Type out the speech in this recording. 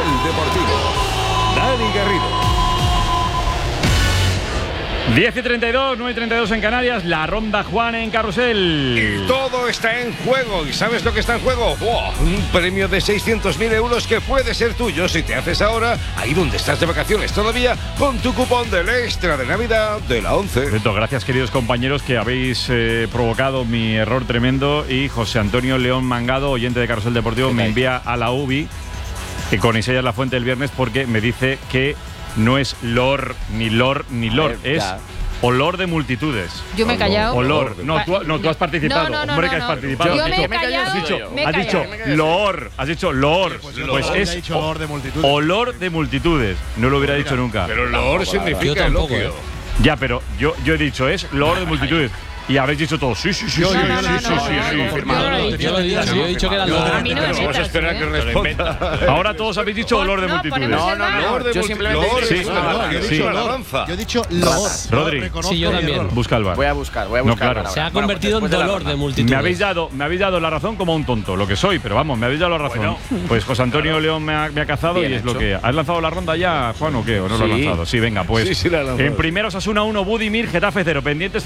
Deportivo. Dani Garrido. 10:32, 9:32 en Canarias, la ronda Juan en Carrusel. Y todo está en juego. ¿Y sabes lo que está en juego? ¡Wow! Un premio de 600.000 euros que puede ser tuyo si te haces ahora, ahí donde estás de vacaciones todavía, con tu cupón del extra de Navidad de la 11. Perfecto, gracias queridos compañeros que habéis provocado mi error tremendo. Y José Antonio León Mangado, oyente de Carrusel Deportivo, me envía a la UBI con Isaías Lafuente el viernes porque me dice que no es lor, ni es olor de multitudes. Yo me he callado. Olor. No, tú has participado. Hombre, que has participado. Yo me he callado. Has dicho loor. Has dicho loor. Pues es olor de multitudes. Olor de multitudes. No lo hubiera dicho nunca. Pero loor significa elogio. Ya, pero yo he dicho es loor de multitudes. Y habéis dicho todo. Sí. Yo lo he dicho que era olor. A mí no me Vamos a esperar que responda. Ahora todos habéis dicho olor de multitudes. No. Yo simplemente Yo he dicho loor. Rodri. Sí, yo también. Busca el bar. Voy a buscar. No, claro. Se ha convertido en dolor de multitudes. Me habéis dado la razón como un tonto, lo que soy, pero vamos, me habéis dado la razón. Pues José Antonio León me ha cazado y es lo que… ¿Has lanzado la ronda ya, Juan, o qué? ¿O no lo has lanzado? Sí, venga, pues. Sí, la he lanzado. En primero Osasuna 1, Budimir, Getafe 0, pendientes